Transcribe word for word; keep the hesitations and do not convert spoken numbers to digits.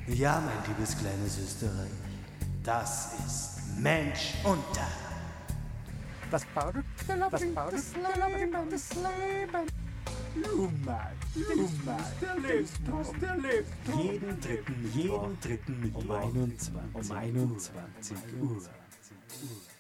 Ja, mein liebes kleines Österreich, das ist Mensch unter. Das Powder, das Powder, das Leben, das Leben. Lummer, Lummer, der Lebensdruck, der Lebensdruck. Jeden dritten, jeden dritten Mittwoch um einundzwanzig Uhr.